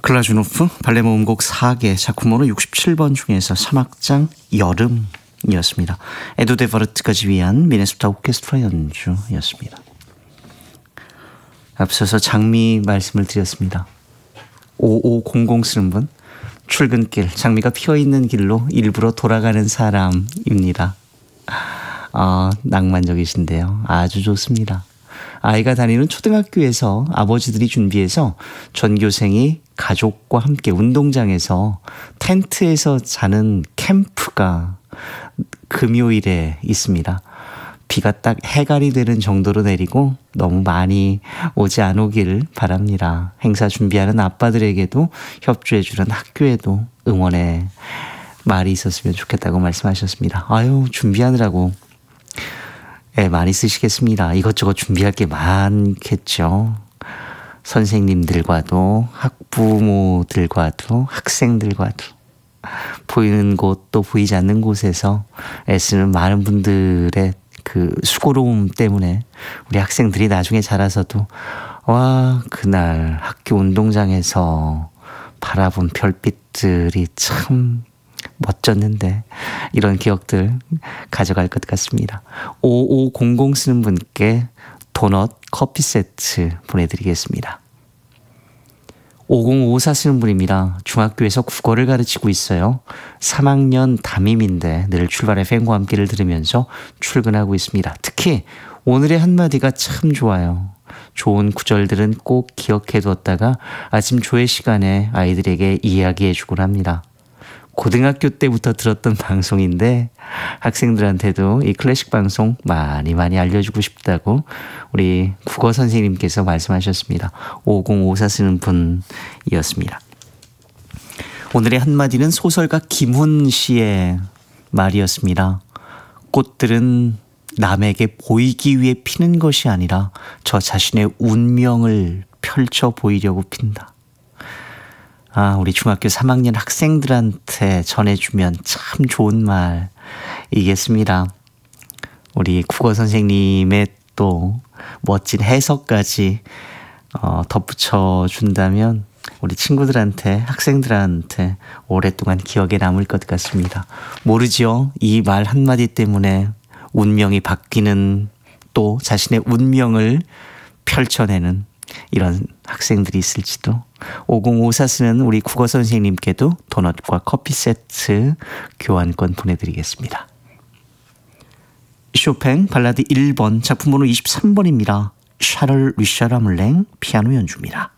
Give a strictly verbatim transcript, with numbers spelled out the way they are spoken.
글라주노프 발레 모음곡 네 개 작품번호 육십칠 번 중에서 삼 악장 여름이었습니다. 에두데 버르트가 지휘한 미네소타 오케스트라 연주였습니다. 앞서서 장미 말씀을 드렸습니다. 오오공공 쓰는 분, 출근길, 장미가 피어있는 길로 일부러 돌아가는 사람입니다. 아, 낭만적이신데요. 아주 좋습니다. 아이가 다니는 초등학교에서 아버지들이 준비해서 전교생이 가족과 함께 운동장에서 텐트에서 자는 캠프가 금요일에 있습니다. 비가 딱 해갈이 되는 정도로 내리고 너무 많이 오지 않으길 바랍니다. 행사 준비하는 아빠들에게도 협조해주는 학교에도 응원의 말이 있었으면 좋겠다고 말씀하셨습니다. 아유, 준비하느라고 네, 많이 쓰시겠습니다. 이것저것 준비할 게 많겠죠. 선생님들과도 학부모들과도 학생들과도 보이는 곳 또 보이지 않는 곳에서 애쓰는 많은 분들의 그 수고로움 때문에 우리 학생들이 나중에 자라서도 와, 그날 학교 운동장에서 바라본 별빛들이 참 멋졌는데 이런 기억들 가져갈 것 같습니다. 오오공공 쓰는 분께 도넛 커피 세트 보내드리겠습니다. 오공오사 쓰는 분입니다. 중학교에서 국어를 가르치고 있어요. 삼 학년 담임인데 늘 출발 에프엠과 함께를 들으면서 출근하고 있습니다. 특히 오늘의 한마디가 참 좋아요. 좋은 구절들은 꼭 기억해두었다가 아침 조회 시간에 아이들에게 이야기해주곤 합니다. 고등학교 때부터 들었던 방송인데 학생들한테도 이 클래식 방송 많이 많이 알려주고 싶다고 우리 국어 선생님께서 말씀하셨습니다. 오공오사 쓰는 분이었습니다. 오늘의 한마디는 소설가 김훈 씨의 말이었습니다. 꽃들은 남에게 보이기 위해 피는 것이 아니라 저 자신의 운명을 펼쳐 보이려고 핀다. 아, 우리 중학교 삼 학년 학생들한테 전해주면 참 좋은 말이겠습니다. 우리 국어 선생님의 또 멋진 해석까지 어, 덧붙여 준다면 우리 친구들한테, 학생들한테 오랫동안 기억에 남을 것 같습니다. 모르죠? 이 말 한마디 때문에 운명이 바뀌는, 또 자신의 운명을 펼쳐내는 이런 학생들이 있을지도. 오공오사 쓰는 우리 국어 선생님께도 도넛과 커피 세트 교환권 보내드리겠습니다. 쇼팽 발라드 일 번 작품번호 이십삼 번입니다. 샤를 리샤라 물랭 피아노 연주입니다.